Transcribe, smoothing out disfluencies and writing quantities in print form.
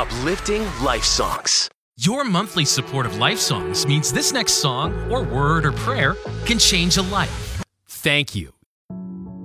Uplifting life songs. Your monthly support of Life Songs means this next song, or word, or prayer can change a life. Thank you.